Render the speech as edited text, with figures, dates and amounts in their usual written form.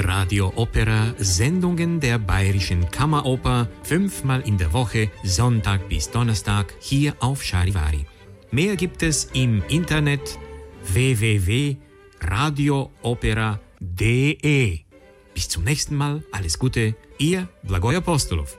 Radio Opera Sendungen der Bayerischen Kammeroper 5-mal in der Woche, Sonntag bis Donnerstag, hier auf Charivari. Mehr gibt es im Internet www.radioopera.de. Bis zum nächsten Mal, alles Gute, Ihr Blagoj Apostolov.